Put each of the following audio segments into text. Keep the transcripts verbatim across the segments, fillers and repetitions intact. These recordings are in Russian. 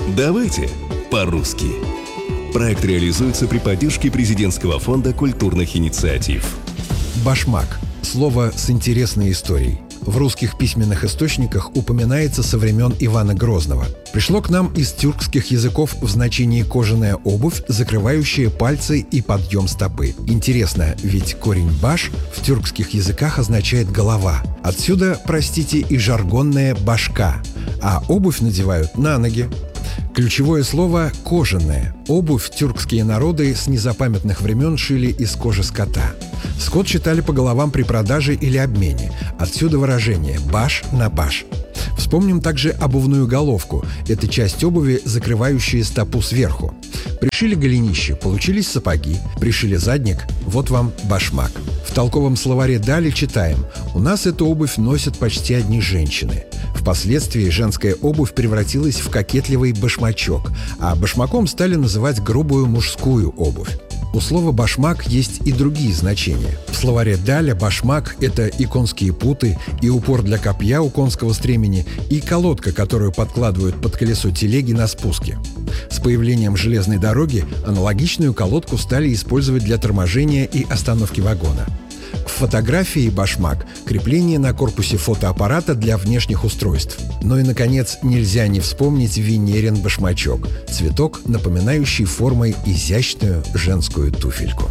Давайте по-русски. Проект реализуется при поддержке Президентского фонда культурных инициатив. Башмак – слово с интересной историей. В русских письменных источниках упоминается со времен Ивана Грозного. Пришло к нам из тюркских языков в значении кожаная обувь, закрывающая пальцы и подъем стопы. Интересно, ведь корень «баш» в тюркских языках означает «голова». Отсюда, простите, и жаргонная «башка», а обувь надевают на ноги. Ключевое слово «кожаная». Обувь тюркские народы с незапамятных времен шили из кожи скота. Скот считали по головам при продаже или обмене. Отсюда выражение «баш на баш». Вспомним также обувную головку. Это часть обуви, закрывающая стопу сверху. Пришили голенище, получились сапоги. Пришили задник, вот вам башмак. В толковом словаре «Дали» читаем: «У нас эту обувь носят почти одни женщины». Впоследствии женская обувь превратилась в кокетливый башмачок, а башмаком стали называть грубую мужскую обувь. У слова «башмак» есть и другие значения. В словаре «Даля» башмак – это и конские путы, и упор для копья у конского стремени, и колодка, которую подкладывают под колесо телеги на спуске. С появлением железной дороги аналогичную колодку стали использовать для торможения и остановки вагона. В фотографии башмак – крепление на корпусе фотоаппарата для внешних устройств. Ну и, наконец, нельзя не вспомнить Венерин башмачок – цветок, напоминающий формой изящную женскую туфельку.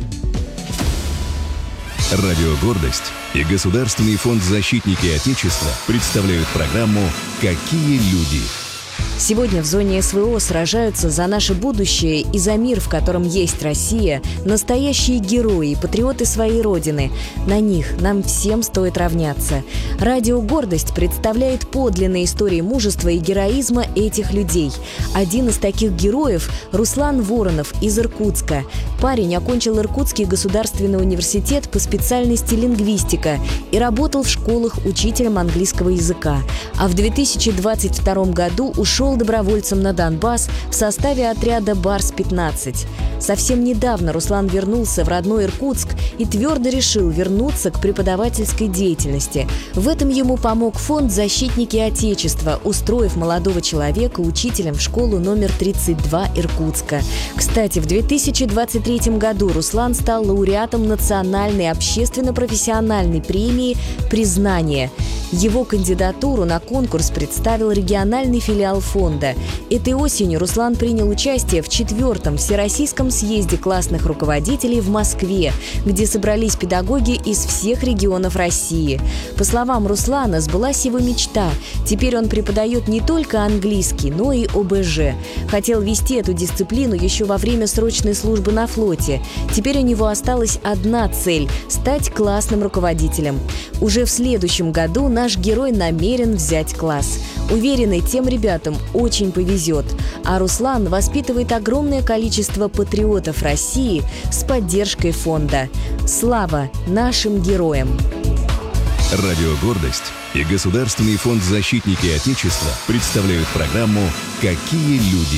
Радио «Гордость» и Государственный фонд «Защитники Отечества» представляют программу «Какие люди?». Сегодня в зоне СВО сражаются за наше будущее и за мир, в котором есть Россия, настоящие герои и патриоты своей Родины. На них нам всем стоит равняться. Радио «Гордость» представляет подлинные истории мужества и героизма этих людей. Один из таких героев – Руслан Воронов из Иркутска. Парень окончил Иркутский государственный университет по специальности лингвистика и работал в школах учителем английского языка. А в две тысячи двадцать втором году ушел добровольцем на Донбасс в составе отряда «Барс пятнадцать». Совсем недавно Руслан вернулся в родной Иркутск и твердо решил вернуться к преподавательской деятельности. В этом ему помог фонд «Защитники Отечества», устроив молодого человека учителем в школу номер тридцать два Иркутска. Кстати, в две тысячи двадцать третьем году Руслан стал лауреатом национальной общественно-профессиональной премии «Признание». Его кандидатуру на конкурс представил региональный филиал фонда. Этой осенью Руслан принял участие в четвертом Всероссийском съезде классных руководителей в Москве, где собрались педагоги из всех регионов России. По словам Руслана, сбылась его мечта. Теперь он преподает не только английский, но и О Бэ Жэ. Хотел вести эту дисциплину еще во время срочной службы на флоте. Теперь у него осталась одна цель – стать классным руководителем. Уже в следующем году наш герой намерен взять класс. Уверенный, тем ребятам очень повезет. А Руслан воспитывает огромное количество патриотов России с поддержкой фонда. Слава нашим героям! Радио «Гордость» и Государственный фонд «Защитники Отечества» представляют программу «Какие люди?».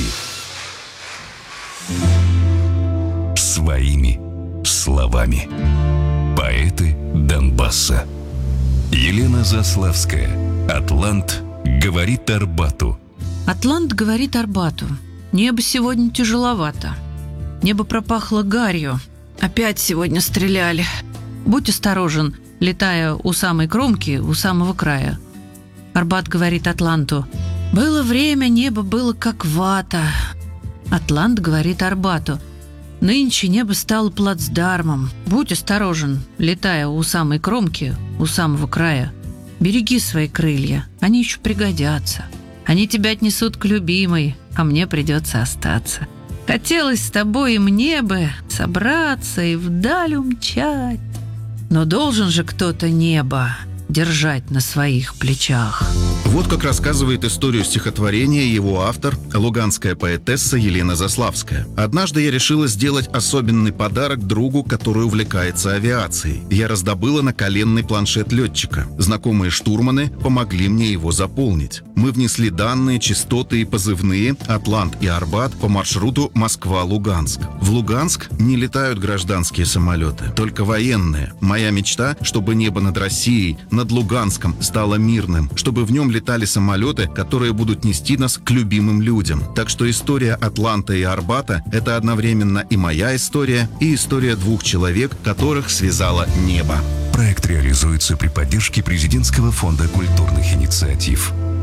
Своими словами. Поэты Донбасса. Елена Заславская. «Атлант говорит Арбату». Атлант говорит Арбату: небо сегодня тяжеловато. Небо пропахло гарью. Опять сегодня стреляли. Будь осторожен, летая у самой кромки, у самого края. Арбат говорит Атланту: было время, небо было как вата. Атлант говорит Арбату: нынче небо стало плацдармом. Будь осторожен, летая у самой кромки, у самого края. Береги свои крылья, они еще пригодятся. Они тебя отнесут к любимой, а мне придется остаться. Хотелось с тобой и мне бы собраться и вдаль умчать. Но должен же кто-то небо держать на своих плечах. Вот как рассказывает историю стихотворения его автор, луганская поэтесса Елена Заславская. «Однажды я решила сделать особенный подарок другу, который увлекается авиацией. Я раздобыла наколенный планшет летчика. Знакомые штурманы помогли мне его заполнить. Мы внесли данные, частоты и позывные «Атлант» и «Арбат» по маршруту Москва-Луганск. В Луганск не летают гражданские самолеты, только военные. Моя мечта, чтобы небо над Россией над Луганском стало мирным, чтобы в нем летали самолеты, которые будут нести нас к любимым людям. Так что история Атланта и Арбата – это одновременно и моя история, и история двух человек, которых связало небо. Проект реализуется при поддержке Президентского фонда культурных инициатив.